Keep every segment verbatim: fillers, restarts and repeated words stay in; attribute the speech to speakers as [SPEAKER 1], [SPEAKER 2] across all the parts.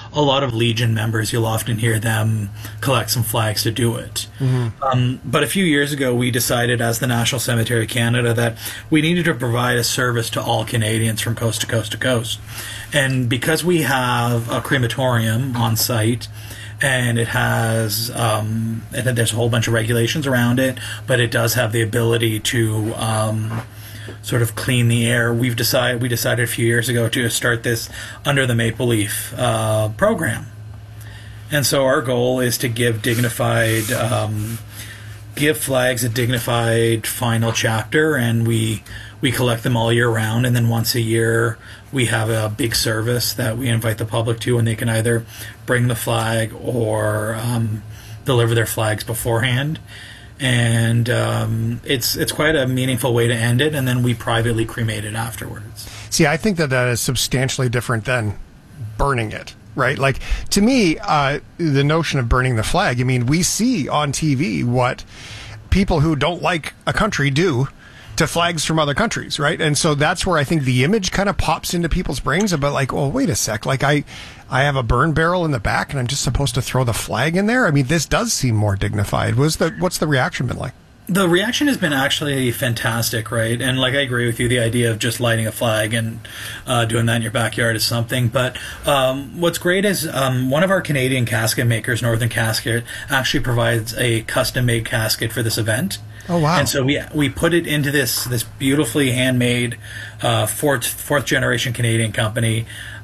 [SPEAKER 1] a lot of Legion members, you'll often hear them collect some flags to do it. Mm-hmm. Um, but a few years ago, we decided as the National Cemetery of Canada that we needed to provide a service to all Canadians from coast to coast to coast. And because we have a crematorium on site, and it has um, it, there's a whole bunch of regulations around it, but it does have the ability to um, sort of clean the air. We've decided we decided a few years ago to start this under the Maple Leaf uh, program, and so our goal is to give dignified um, give flags a dignified final chapter, and we we collect them all year round, and then once a year we have a big service that we invite the public to, and they can either bring the flag or um, deliver their flags beforehand. And um, it's it's quite a meaningful way to end it, and then we privately cremate it afterwards.
[SPEAKER 2] See, I think that that is substantially different than burning it, right? Like, to me, uh, the notion of burning the flag, I mean, we see on T V what people who don't like a country do to flags from other countries, right? And so that's where I think the image kind of pops into people's brains about like, oh, wait a sec, like I, I have a burn barrel in the back and I'm just supposed to throw the flag in there? I mean, this does seem more dignified. Was the, what's the reaction been like?
[SPEAKER 1] The reaction has been actually fantastic, right? And like I agree with you, the idea of just lighting a flag and uh, doing that in your backyard is something. But um, what's great is um, one of our Canadian casket makers, Northern Casket, actually provides a custom-made casket for this event.
[SPEAKER 2] Oh wow!
[SPEAKER 1] And so we we put it into this this beautifully handmade uh, fourth fourth generation Canadian company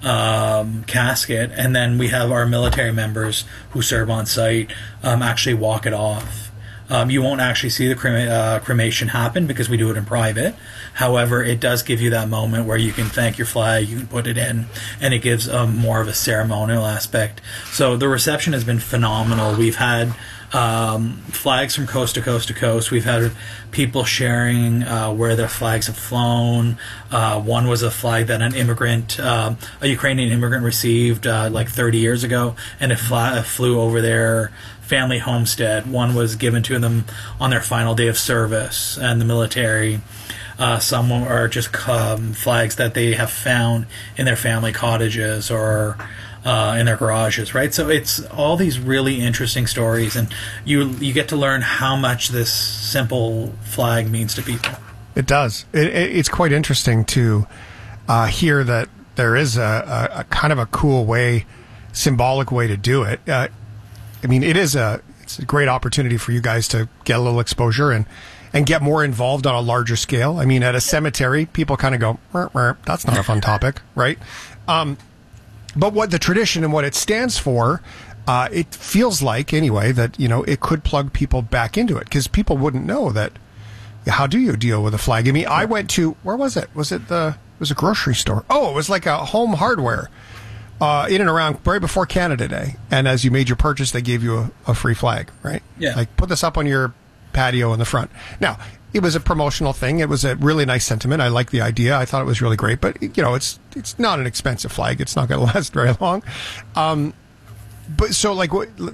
[SPEAKER 1] um, casket, and then we have our military members who serve on site um, actually walk it off. Um, you won't actually see the crema- uh, cremation happen because we do it in private. However, it does give you that moment where you can thank your flag, you can put it in, and it gives um, more of a ceremonial aspect. So the reception has been phenomenal. We've had um, flags from coast to coast to coast. We've had people sharing uh, where their flags have flown. Uh, one was a flag that an immigrant, uh, a Ukrainian immigrant received uh, like thirty years ago, and it fly- flew over their family homestead. One was given to them on their final day of service and the military. Uh, some are just um, flags that they have found in their family cottages or uh, in their garages, right? So it's all these really interesting stories, and you you get to learn how much this simple flag means to people.
[SPEAKER 2] It does. It, it, it's quite interesting to uh, hear that there is a, a, a kind of a cool way, symbolic way to do it. Uh, I mean, it is a it's a great opportunity for you guys to get a little exposure and, and get more involved on a larger scale. I mean, at a cemetery, people kind of go, mer, mer, that's not a fun topic, right? Um, but what the tradition and what it stands for, uh, it feels like, anyway, that, you know, it could plug people back into it because people wouldn't know that. How do you deal with a flag? I mean, I went to, where was it? Was it the, it was a grocery store. Oh, it was like a home hardware. Uh, in and around right before Canada Day, and as you made your purchase, they gave you a, a free flag, right?
[SPEAKER 1] Yeah.
[SPEAKER 2] Like, put this up on your patio in the front. Now, it was a promotional thing. It was a really nice sentiment. I like the idea. I thought it was really great. But, you know, it's it's not an expensive flag. It's not going to last very long. Um, but so, like,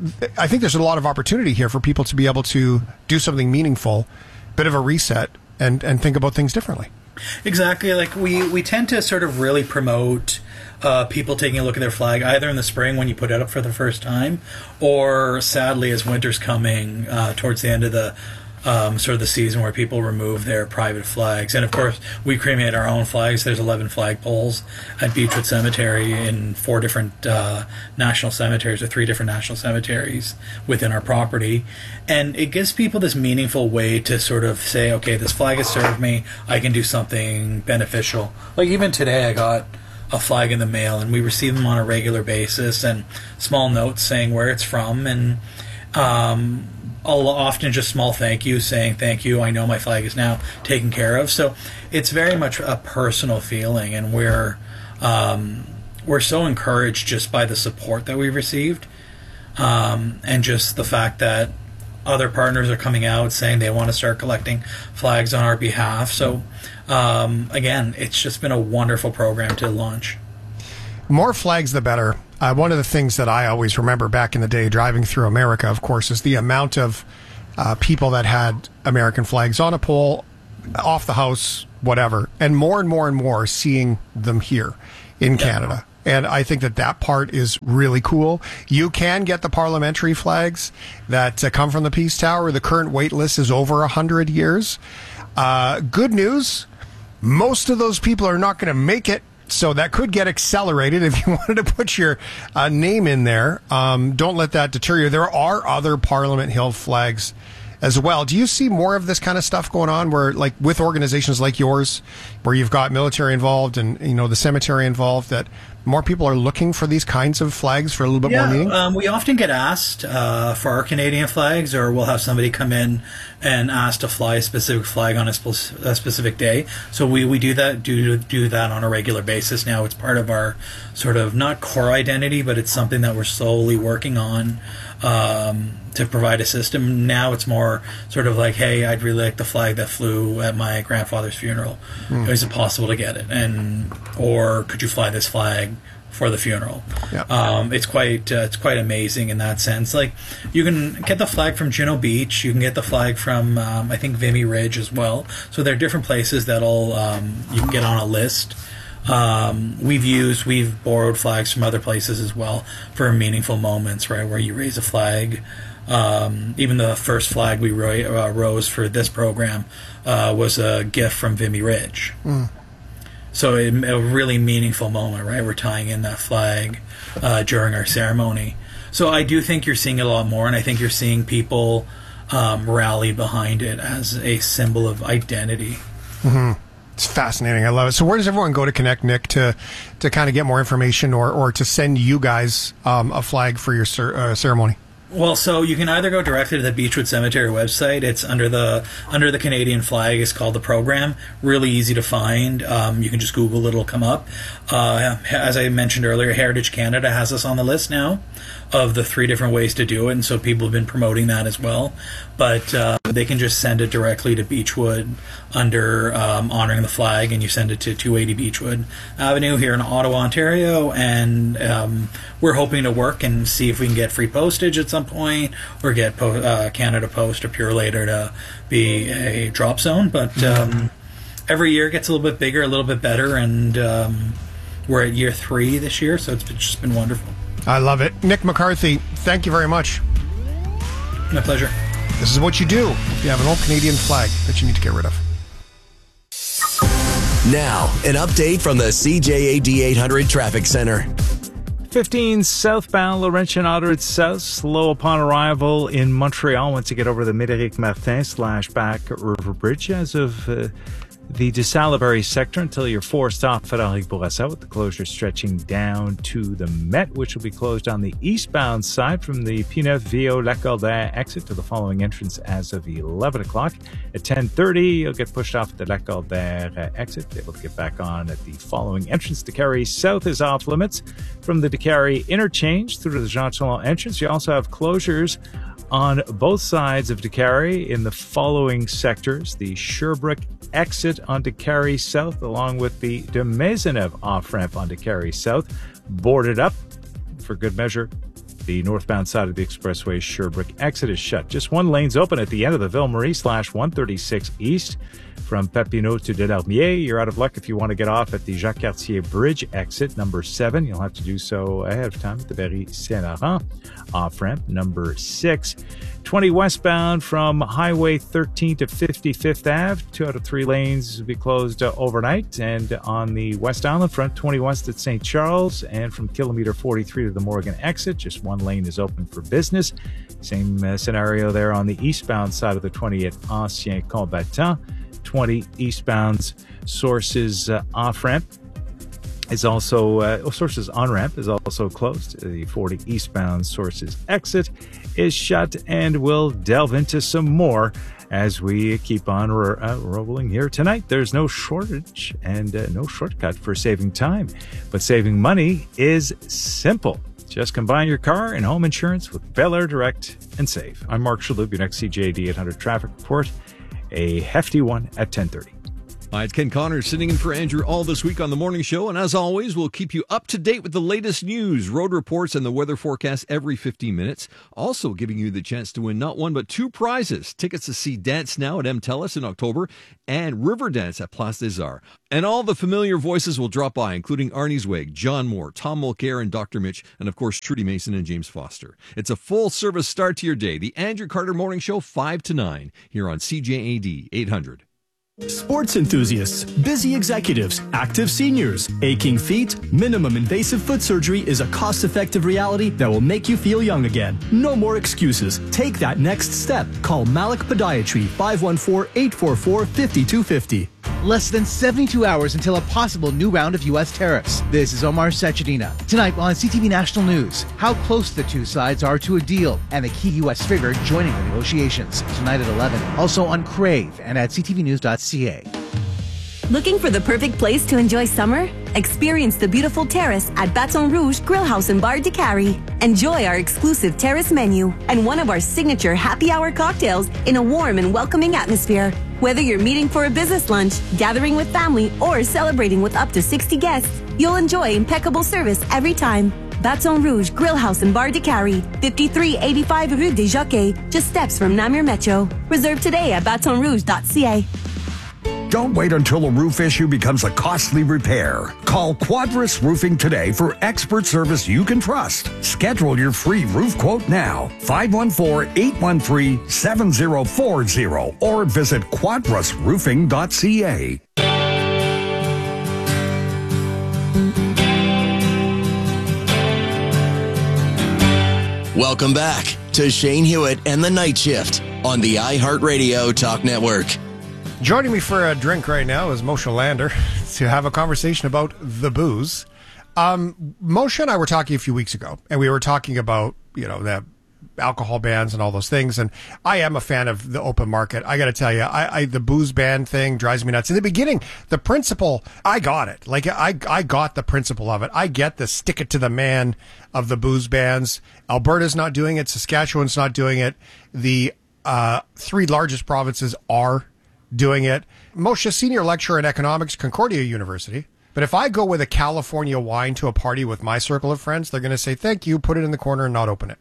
[SPEAKER 2] I think there's a lot of opportunity here for people to be able to do something meaningful, bit of a reset, and, and think about things differently.
[SPEAKER 1] Exactly. Like, we, we tend to sort of really promote Uh, people taking a look at their flag either in the spring when you put it up for the first time, or sadly as winter's coming uh, towards the end of the um, sort of the season where people remove their private flags. And of course, we cremate our own flags. There's eleven flagpoles at Beechwood Cemetery in four different uh, national cemeteries, or three different national cemeteries within our property. And it gives people this meaningful way to sort of say, okay, this flag has served me. I can do something beneficial. Like even today, I got a flag in the mail, and we receive them on a regular basis, and small notes saying where it's from, and um, I'll often just small thank you saying thank you, I know my flag is now taken care of. So it's very much a personal feeling, and we're um, we're so encouraged just by the support that we've received, um, and just the fact that other partners are coming out saying they want to start collecting flags on our behalf. So um, again, it's just been a wonderful program to launch.
[SPEAKER 2] More flags, the better. Uh, one of the things that I always remember back in the day driving through America, of course, is the amount of uh, people that had American flags on a pole, off the house, whatever, and more and more and more seeing them here in
[SPEAKER 1] Yeah.
[SPEAKER 2] Canada. And I think that that part is really cool. You can get the parliamentary flags that uh, come from the Peace Tower. The current wait list is over one hundred years. Uh, good news, most of those people are not going to make it. So that could get accelerated if you wanted to put your uh, name in there. Um, don't let that deter you. There are other Parliament Hill flags as well. Do you see more of this kind of stuff going on where, like, with organizations like yours, where you've got military involved and, you know, the cemetery involved, that more people are looking for these kinds of flags for a little bit
[SPEAKER 1] yeah,
[SPEAKER 2] more meaning?
[SPEAKER 1] Um, we often get asked uh, for our Canadian flags, or we'll have somebody come in and ask to fly a specific flag on a, spe- a specific day. So we, we do that do do that on a regular basis now. It's part of our sort of, not core identity, but it's something that we're slowly working on um, to provide a system. Now it's more sort of like, hey, I'd really like the flag that flew at my grandfather's funeral. Mm. Is it possible to get it? And or could you fly this flag for the funeral?
[SPEAKER 2] Yeah.
[SPEAKER 1] Um, it's quite uh, it's quite amazing in that sense. Like, you can get the flag from Juno Beach. You can get the flag from um, I think Vimy Ridge as well. So there are different places that'll um, you can get on a list. Um, we've used, we've borrowed flags from other places as well for meaningful moments, right, where you raise a flag. Um, even the first flag we ro- uh, rose for this program uh, was a gift from Vimy Ridge. Mm. So it, a really meaningful moment, right? We're tying in that flag uh, during our ceremony. So I do think you're seeing it a lot more, and I think you're seeing people um, rally behind it as a symbol of identity.
[SPEAKER 2] Mm-hmm. It's fascinating. I love it. So where does everyone go to connect, Nick, to to kind of get more information or, or to send you guys um, a flag for your cer- uh, ceremony?
[SPEAKER 1] Well, so you can either go directly to the Beechwood Cemetery website. It's under the under the Canadian flag. It's called the program. Really easy to find. Um, you can just Google it. It'll come up. Uh, as I mentioned earlier, Heritage Canada has us on the list now of the three different ways to do it, and so people have been promoting that as well. But uh, they can just send it directly to Beechwood under um, Honoring the Flag, and you send it to two eighty Beechwood Avenue here in Ottawa, Ontario, and um, we're hoping to work and see if we can get free postage at some point, or get po- uh, Canada Post or Purolator to be a drop zone. But um, every year it gets a little bit bigger, a little bit better, and um, we're at year three this year, so it's just been wonderful.
[SPEAKER 2] I love it. Nick McCarthy, thank you very much.
[SPEAKER 1] My pleasure.
[SPEAKER 2] This is what you do if you have an old Canadian flag that you need to get rid of.
[SPEAKER 3] Now, an update from the C J A D eight hundred Traffic Center.
[SPEAKER 4] fifteen southbound Laurentian Autoroute South, slow upon arrival in Montreal once you get over the Médéric Martin slash back River Bridge as of uh, the de Salaberry sector until you're forced off at Henri Bourassa, with the closure stretching down to the Met, which will be closed on the eastbound side from the Pinneuf-Viau-Lacordaire exit to the following entrance as of eleven o'clock. At ten thirty, you'll get pushed off at the Lacordaire exit, able to get back on at the following entrance. Décarie South is off limits from the Décarie interchange through to the Jean Talon entrance. You also have closures on both sides of Décarie in the following sectors: the Sherbrooke exit on Décarie South, along with the de Maisonneuve off-ramp on Décarie South, boarded up for good measure. The northbound side of the expressway Sherbrooke exit is shut. Just one lane's open at the end of the Ville-Marie slash one thirty-six East. From Papineau to Delarmier, you're out of luck if you want to get off at the Jacques-Cartier Bridge exit, number seven. You'll have to do so ahead of time at the Berry-Saint-Laurent off-ramp, number six. twenty westbound from Highway thirteen to fifty-fifth Avenue. Two out of three lanes will be closed uh, overnight. And on the West Island front, twenty west at Saint Charles, and from kilometer forty-three to the Morgan exit, just one lane is open for business. Same uh, scenario there on the eastbound side of the twenty at Ancien Combattant. twenty eastbound Sources uh, off-ramp is also, uh, oh, Sources on-ramp is also closed. The forty eastbound Sources exit is shut, and we'll delve into some more as we keep on ro- uh, rolling here tonight. There's no shortage and uh, no shortcut for saving time, but saving money is simple. Just combine your car and home insurance with Bel Air Direct and save. I'm Mark Shalhoub, your next C J A D eight hundred traffic report. A hefty one at ten thirty.
[SPEAKER 5] Hi, it's Ken Connor sitting in for Andrew all this week on the morning show. And as always, we'll keep you up to date with the latest news, road reports, and the weather forecast every fifteen minutes. Also giving you the chance to win not one, but two prizes. Tickets to see Dance Now at M TELUS in October and Riverdance at Place des Arts. And all the familiar voices will drop by, including Arnie Zweig, John Moore, Tom Mulcair, and Doctor Mitch, and of course, Trudy Mason and James Foster. It's a full-service start to your day. The Andrew Carter Morning Show, five to nine, here on C J A D eight hundred.
[SPEAKER 6] Sports enthusiasts, busy executives, active seniors, aching feet, minimum invasive foot surgery is a cost-effective reality that will make you feel young again. No more excuses. Take that next step. Call Malik Podiatry, five one four, eight four four, five two five zero.
[SPEAKER 7] Less than seventy-two hours until a possible new round of U S tariffs. This is Omar Sachedina. Tonight on C T V National News, how close the two sides are to a deal and the key U S figure joining the negotiations. Tonight at eleven. Also on Crave and at c t v news dot c a.
[SPEAKER 8] Looking for the perfect place to enjoy summer? Experience the beautiful terrace at Baton Rouge Grill House and Bar de Cary. Enjoy our exclusive terrace menu and one of our signature happy hour cocktails in a warm and welcoming atmosphere. Whether you're meeting for a business lunch, gathering with family, or celebrating with up to sixty guests, you'll enjoy impeccable service every time. Baton Rouge Grill House and Bar de Cary, fifty-three eighty-five Rue des Jockeys, just steps from Namur Metro. Reserve today at baton rouge dot c a.
[SPEAKER 9] Don't wait until a roof issue becomes a costly repair. Call Quadris Roofing today for expert service you can trust. Schedule your free roof quote now. five one four, eight one three, seven zero four zero or visit quadris roofing dot c a.
[SPEAKER 3] Welcome back to Shane Hewitt and the Night Shift on the iHeartRadio Talk Network.
[SPEAKER 2] Joining me for a drink right now is Moshe Lander to have a conversation about the booze. Um, Moshe and I were talking a few weeks ago, and we were talking about, you know, the alcohol bans and all those things. And I am a fan of the open market. I got to tell you, I, I the booze ban thing drives me nuts. In the beginning, the principle, I got it. Like I, I got the principle of it. I get the stick it to the man of the booze bans. Alberta's not doing it. Saskatchewan's not doing it. The uh, three largest provinces are doing it. Moshe, senior lecturer in economics, Concordia University. But if I go with a California wine to a party with my circle of friends, they're going to say, thank you, put it in the corner and not open it.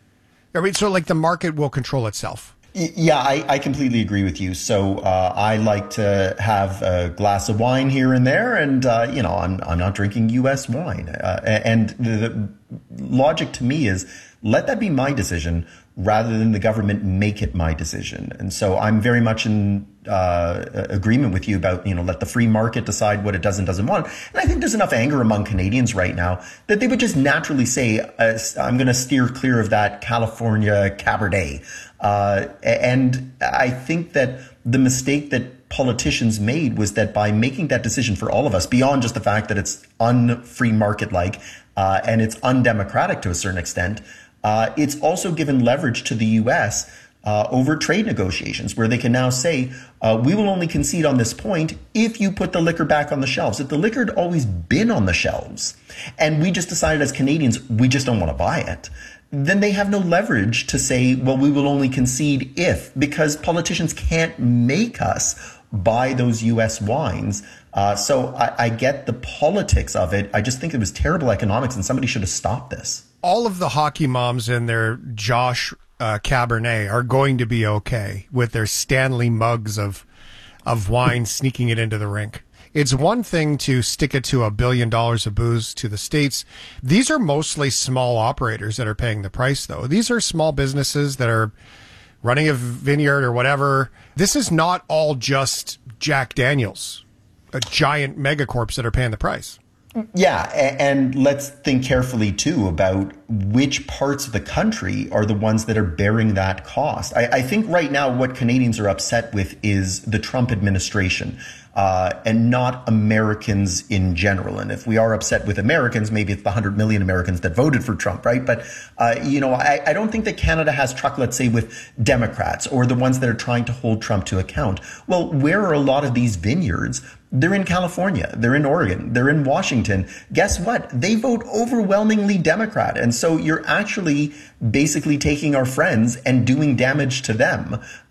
[SPEAKER 2] I mean, so like the market will control itself.
[SPEAKER 10] Yeah, I, I completely agree with you. So uh, I like to have a glass of wine here and there, and uh, you know, I'm I'm not drinking U S wine. Uh, and the, the logic to me is let that be my decision rather than the government make it my decision. And so I'm very much in uh, agreement with you about, you know, let the free market decide what it does and doesn't want. And I think there's enough anger among Canadians right now that they would just naturally say, uh, I'm going to steer clear of that California Cabernet. Uh, and I think that the mistake that politicians made was that by making that decision for all of us, beyond just the fact that it's un-free market-like uh, and it's undemocratic to a certain extent, uh, it's also given leverage to the U S uh, over trade negotiations, where they can now say, uh, we will only concede on this point if you put the liquor back on the shelves. If the liquor had always been on the shelves and we just decided as Canadians, we just don't want to buy it, then they have no leverage to say, well, we will only concede if, because politicians can't make us buy those U S wines. Uh, so I, I get the politics of it. I just think it was terrible economics and somebody should have stopped this.
[SPEAKER 2] All of the hockey moms and their Josh uh, Cabernet are going to be okay with their Stanley mugs of of wine sneaking it into the rink. It's one thing to stick it to a billion dollars of booze to the States. These are mostly small operators that are paying the price, though. These are small businesses that are running a vineyard or whatever. This is not all just Jack Daniels, a giant megacorps that are paying the price.
[SPEAKER 10] Yeah, and let's think carefully, too, about which parts of the country are the ones that are bearing that cost. I, I think right now what Canadians are upset with is the Trump administration. Uh, and not Americans in general. And if we are upset with Americans, maybe it's the one hundred million Americans that voted for Trump, right? But, uh, you know, I, I don't think that Canada has truck, let's say, with Democrats or the ones that are trying to hold Trump to account. Well, where are a lot of these vineyards? They're in California. They're in Oregon. They're in Washington. Guess what? They vote overwhelmingly Democrat. And so you're actually basically taking our friends and doing damage to them.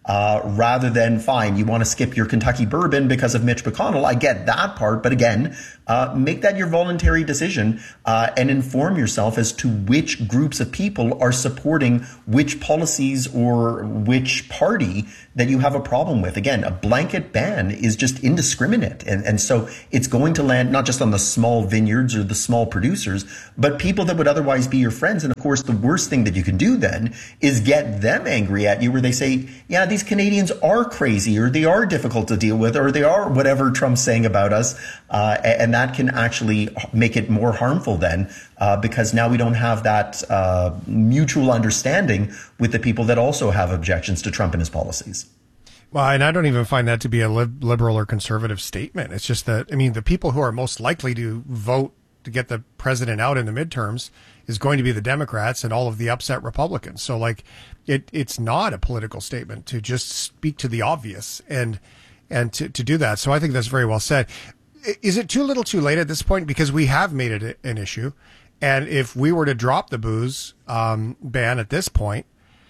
[SPEAKER 10] uh, rather than, fine, you want to skip your Kentucky bourbon because of Mitch McConnell. I get that part. But again, uh, make that your voluntary decision uh, and inform yourself as to which groups of people are supporting which policies or which party that you have a problem with. Again, a blanket ban is just indiscriminate. And, and so it's going to land not just on the small vineyards or the small producers, but people that would otherwise be your friends. And of course, the worst thing that you can do then is get them angry at you where they say, yeah, these Canadians are crazy, or they are difficult to deal with, or they are whatever Trump's saying about us. Uh, and that can actually make it more harmful then, uh, because now we don't have that uh, mutual understanding with the people that also have objections to Trump and his policies.
[SPEAKER 2] Well, and I don't even find that to be a lib- liberal or conservative statement. It's just that, I mean, the people who are most likely to vote to get the president out in the midterms is going to be the Democrats and all of the upset Republicans. So, like, it it's not a political statement to just speak to the obvious and and to, to do that. So I think that's very well said. Is it too little too late at this point? Because we have made it an issue. And if we were to drop the booze um, ban at this point,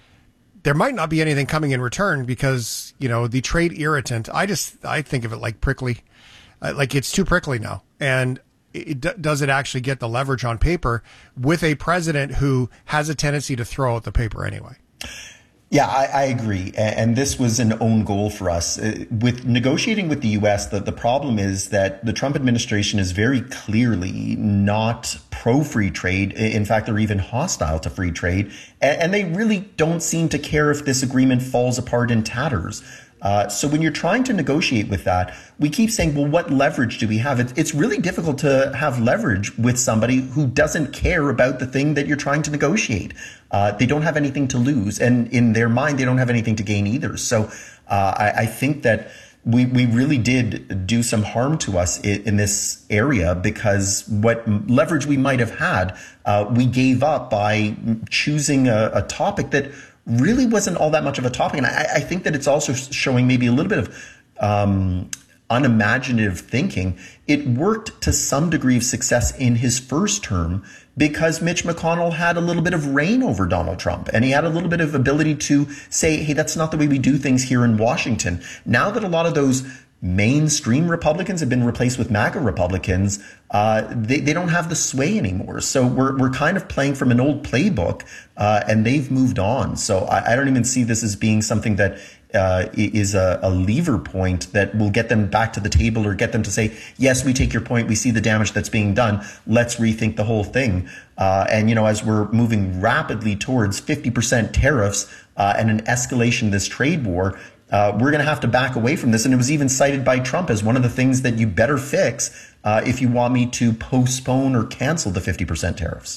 [SPEAKER 2] there might not be anything coming in return because, you know, the trade irritant, I just, I think of it like prickly, uh, like it's too prickly now. And it, does it actually get the leverage on paper with a president who has a tendency to throw out the paper anyway?
[SPEAKER 10] Yeah, I, I agree. And this was an own goal for us. With negotiating with the U S, the, the problem is that the Trump administration is very clearly not pro-free trade. In fact, they're even hostile to free trade. And they really don't seem to care if this agreement falls apart in tatters. Uh, so when you're trying to negotiate with that, we keep saying, well, what leverage do we have? It's, it's really difficult to have leverage with somebody who doesn't care about the thing that you're trying to negotiate. Uh, they don't have anything to lose. And in their mind, they don't have anything to gain either. So uh, I, I think that we, we really did do some harm to us in, in this area, because what leverage we might have had, uh, we gave up by choosing a, a topic that really wasn't all that much of a topic. And I, I think that it's also showing maybe a little bit of um, unimaginative thinking. It worked to some degree of success in his first term because Mitch McConnell had a little bit of reign over Donald Trump, and he had a little bit of ability to say, hey, that's not the way we do things here in Washington. Now that a lot of those mainstream Republicans have been replaced with MAGA Republicans, uh, they, they don't have the sway anymore. So we're we're kind of playing from an old playbook, uh, and they've moved on. So I, I don't even see this as being something that uh, is a, a lever point that will get them back to the table or get them to say, yes, we take your point. We see the damage that's being done. Let's rethink the whole thing. Uh, and, you know, as we're moving rapidly towards fifty percent tariffs uh, and an escalation of this trade war, Uh, we're going to have to back away from this. And it was even cited by Trump as one of the things that you better fix uh, if you want me to postpone or cancel the fifty percent tariffs.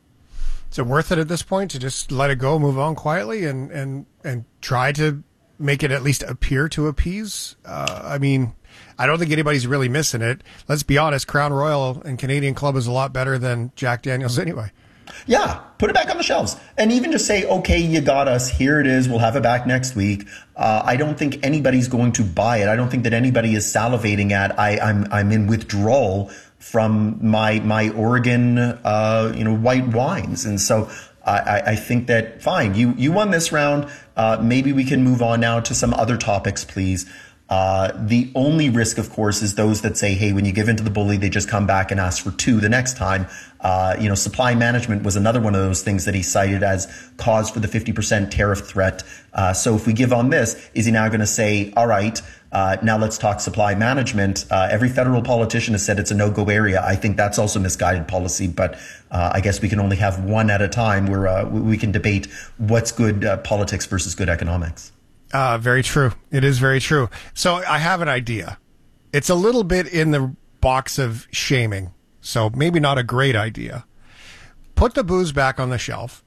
[SPEAKER 2] Is it worth it at this point to just let it go, move on quietly, and, and, and try to make it at least appear to appease? Uh, I mean, I don't think anybody's really missing it. Let's be honest, Crown Royal and Canadian Club is a lot better than Jack Daniels anyway.
[SPEAKER 10] Yeah, put it back on the shelves and even just say, okay, you got us. Here it is. We'll have it back next week. Uh, I don't think anybody's going to buy it. I don't think that anybody is salivating at, I, I'm I'm in withdrawal from my my Oregon, uh, you know, white wines. And so I, I think that, fine, you, you won this round. Uh, maybe we can move on now to some other topics, please. Uh, the only risk, of course, is those that say, hey, when you give in to the bully, they just come back and ask for two the next time. Uh, you know, supply management was another one of those things that he cited as cause for the fifty percent tariff threat. Uh, so if we give on this, is he now going to say, all right, uh, now let's talk supply management? Uh, every federal politician has said it's a no-go area. I think that's also misguided policy, but uh, I guess we can only have one at a time where uh, we can debate what's good uh, politics versus good economics.
[SPEAKER 2] Uh, very true. It is very true. So I have an idea. It's a little bit in the box of shaming, so maybe not a great idea. Put the booze back on the shelf.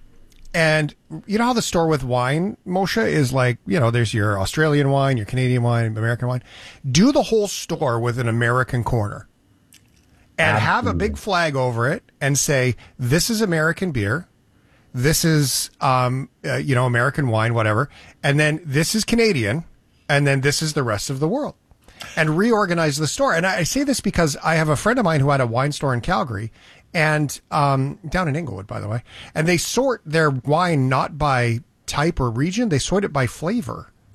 [SPEAKER 2] And you know how the store with wine, Moshe, is like, you know, there's your Australian wine, your Canadian wine, American wine. Do the whole store with an American corner. And Absolutely. Have a big flag over it and say, this is American beer. This is, um, uh, you know, American wine, whatever. And then this is Canadian. And then this is the rest of the world. And reorganize the store. And I say this because I have a friend of mine who had a wine store in Calgary and um, down in Inglewood, by the way. And they sort their wine not by type or region. They sort it by flavor.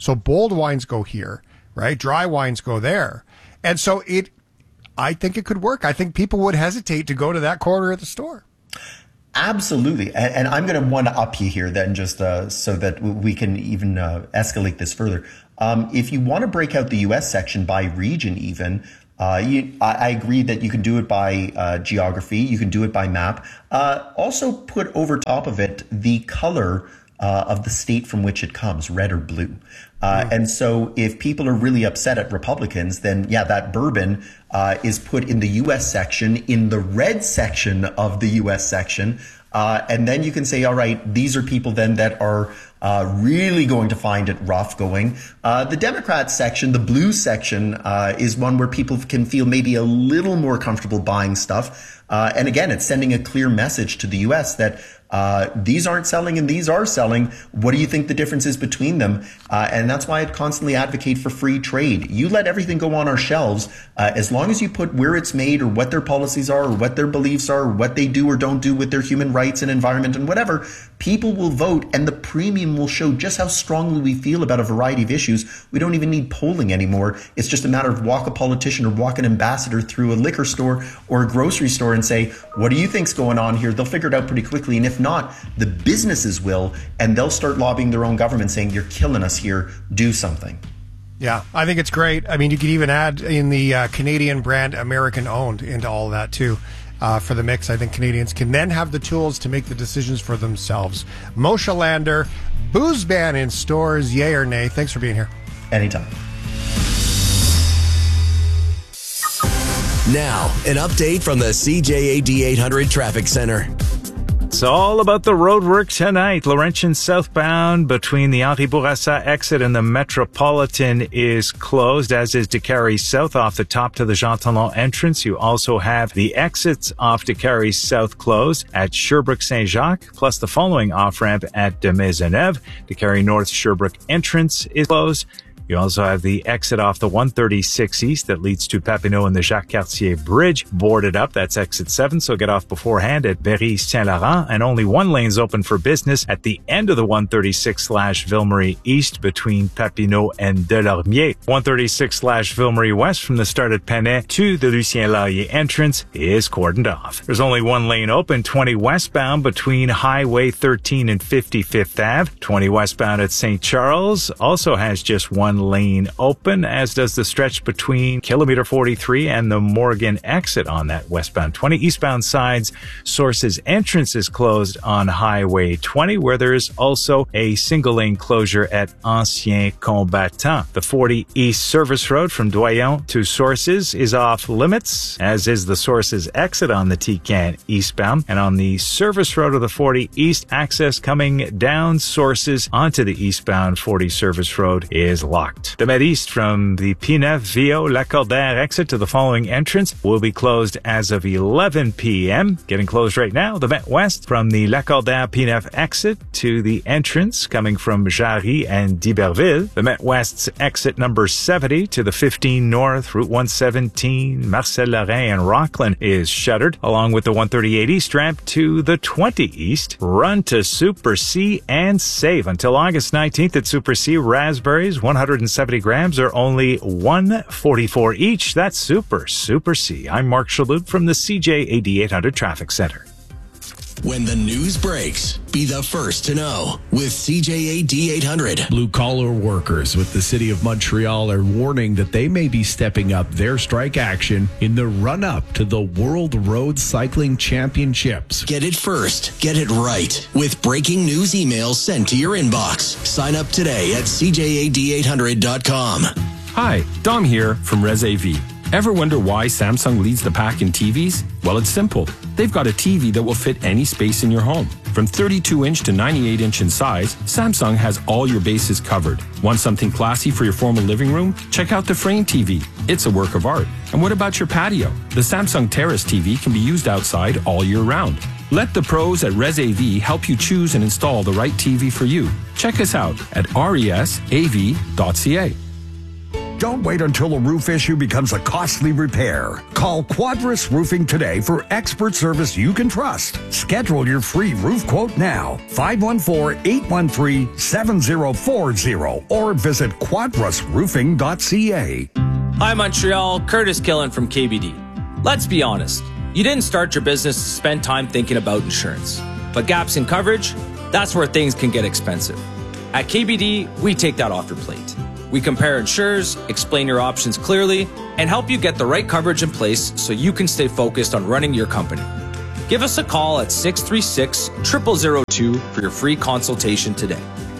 [SPEAKER 2] So bold wines go here, right? Dry wines go there. And so it, I think it could work. I think people would hesitate to go to that corner of the store.
[SPEAKER 10] Absolutely. And, and I'm going to one up you here then, just uh, so that we can even uh, escalate this further. Um, if you want to break out the U S section by region even, uh, you, I, I agree that you can do it by uh, geography. You can do it by map. Uh, also put over top of it the color uh, of the state from which it comes, red or blue. Uh, and so if people are really upset at Republicans, then yeah, that bourbon uh, is put in the U S section, in the red section of the U S section. Uh, and then you can say, all right, these are people then that are uh, really going to find it rough going. Uh, the Democrat section, the blue section, uh, is one where people can feel maybe a little more comfortable buying stuff. Uh, and again, it's sending a clear message to the U S that uh, these aren't selling and these are selling. What do you think the difference is between them? Uh, and that's why I constantly advocate for free trade. You let everything go on our shelves. Uh, as long as you put where it's made or what their policies are or what their beliefs are or what they do or don't do with their human rights and environment and whatever, people will vote and the premium will show just how strongly we feel about a variety of issues. We don't even need polling anymore. It's just a matter of walk a politician or walk an ambassador through a liquor store or a grocery store and say, what do you think's going on here? They'll figure it out pretty quickly. And if not, the businesses will, and they'll start lobbying their own government saying, you're killing us here, do something.
[SPEAKER 2] Yeah, I think it's great. I mean, you could even add in the uh, Canadian brand American owned into all of that too. Uh, for the mix, I think Canadians can then have the tools to make the decisions for themselves. Moshe Lander, booze ban in stores, yay or nay? Thanks for being here.
[SPEAKER 10] Anytime.
[SPEAKER 3] Now, an update from the C J A D eight hundred Traffic Center.
[SPEAKER 4] It's all about the roadwork tonight. Laurentian southbound between the Henri Bourassa exit and the Metropolitan is closed, as is Décarie South off the top to the Jean Talon entrance. You also have the exits off Décarie South closed at Sherbrooke Saint Jacques, plus the following off-ramp at de Maisonneuve. Décarie North Sherbrooke entrance is closed. You also have the exit off the one thirty-six East that leads to Papineau and the Jacques-Cartier Bridge boarded up. That's exit seven, so get off beforehand at Berry-Saint-Laurent. And only one lane's open for business at the end of the one thirty-six slash Ville-Marie East between Papineau and Delormier. one thirty-six slash Ville-Marie West from the start at Panay to the Lucien Laurier entrance is cordoned off. There's only one lane open, twenty westbound between Highway thirteen and fifty-fifth Avenue. twenty westbound at Saint Charles also has just one lane open, as does the stretch between kilometer forty-three and the Morgan exit on that westbound twenty. Eastbound sides, Sources entrance is closed on Highway twenty, where there is also a single lane closure at Ancien Combattant. The forty East Service Road from Doyon to Sources is off limits, as is the Sources exit on the T-Can eastbound. And on the Service Road of the forty East, access coming down Sources onto the eastbound forty Service Road is locked. The Med East from the P9 via Lacordaire exit to the following entrance will be closed as of eleven p.m. Getting closed right now, the Met West from the Lacordaire P nine exit to the entrance coming from Jarry and d'Iberville. The Met West's exit number seventy to the fifteen North, Route one seventeen, Marcel Lorrain and Rockland is shuttered, along with the one thirty-eight East ramp to the twenty East. Run to Super C and save until August nineteenth at Super C. Raspberries, one hundred seventy grams are only one forty-four each. That's Super, Super C. I'm Mark Shalhoub from the C J A D eight hundred Traffic Center.
[SPEAKER 3] When the news breaks, be the first to know with C J A D eight hundred.
[SPEAKER 11] Blue-collar workers with the City of Montreal are warning that they may be stepping up their strike action in the run-up to the World Road Cycling Championships.
[SPEAKER 3] Get it first. Get it right. With breaking news emails sent to your inbox. Sign up today at C J A D eight hundred dot com.
[SPEAKER 12] Hi, Dom here from ResAV. Ever wonder why Samsung leads the pack in T Vs? Well, it's simple. They've got a T V that will fit any space in your home. From thirty-two inch to ninety-eight inch in size, Samsung has all your bases covered. Want something classy for your formal living room? Check out the Frame T V. It's a work of art. And what about your patio? The Samsung Terrace T V can be used outside all year round. Let the pros at ResAV help you choose and install the right T V for you. Check us out at resav dot c a.
[SPEAKER 9] Don't wait until a roof issue becomes a costly repair. Call Quadris Roofing today for expert service you can trust. Schedule your free roof quote now. five one four, eight one three, seven zero four zero or visit quadris roofing dot c a.
[SPEAKER 13] Hi Montreal, Curtis Killen from K B D. Let's be honest, you didn't start your business to spend time thinking about insurance. But gaps in coverage, that's where things can get expensive. At K B D, we take that off your plate. We compare insurers, explain your options clearly, and help you get the right coverage in place so you can stay focused on running your company. Give us a call at six three six, zero zero zero two for your free consultation today.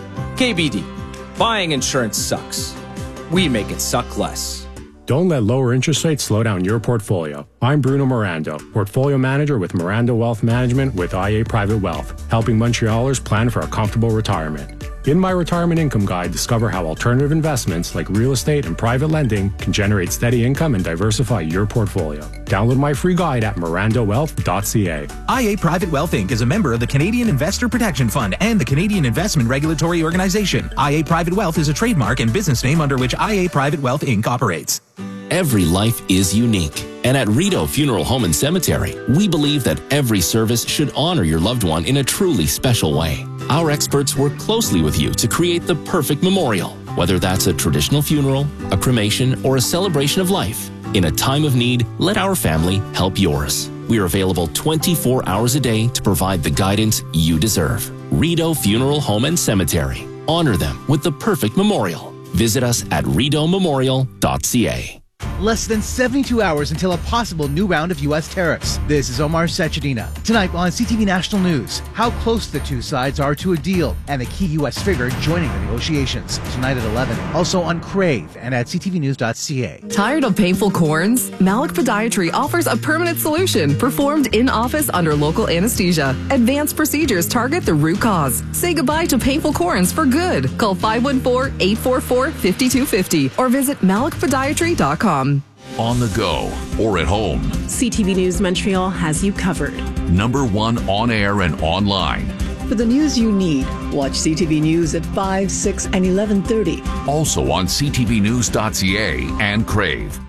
[SPEAKER 13] K B D, buying insurance sucks. We make it suck less.
[SPEAKER 14] Don't let lower interest rates slow down your portfolio. I'm Bruno Mirando, Portfolio Manager with Mirando Wealth Management with I A Private Wealth, helping Montrealers plan for a comfortable retirement. In my Retirement Income Guide, discover how alternative investments like real estate and private lending can generate steady income and diversify your portfolio. Download my free guide at mirando wealth dot c a.
[SPEAKER 15] I A Private Wealth Incorporated is a member of the Canadian Investor Protection Fund and the Canadian Investment Regulatory Organization. I A Private Wealth is a trademark and business name under which I A Private Wealth Incorporated operates.
[SPEAKER 16] Every life is unique. And at Rideau Funeral Home and Cemetery, we believe that every service should honor your loved one in a truly special way. Our experts work closely with you to create the perfect memorial, whether that's a traditional funeral, a cremation, or a celebration of life. In a time of need, let our family help yours. We are available twenty-four hours a day to provide the guidance you deserve. Rideau Funeral Home and Cemetery. Honor them with the perfect memorial. Visit us at rideau memorial dot c a.
[SPEAKER 7] Less than seventy-two hours until a possible new round of U S tariffs. This is Omar Sachedina. Tonight on C T V National News, how close the two sides are to a deal and the key U S figure joining the negotiations. Tonight at eleven. Also on Crave and at c t v news dot c a.
[SPEAKER 17] Tired of painful corns? Malik Podiatry offers a permanent solution performed in office under local anesthesia. Advanced procedures target the root cause. Say goodbye to painful corns for good. Call five one four, eight four four, five two five zero or visit malik podiatry dot com.
[SPEAKER 18] On the go or at home,
[SPEAKER 19] C T V News Montreal has you covered.
[SPEAKER 18] Number one on air and online.
[SPEAKER 19] For the news you need, watch C T V News at five, six, and eleven thirty.
[SPEAKER 18] Also on c t v news dot c a and Crave.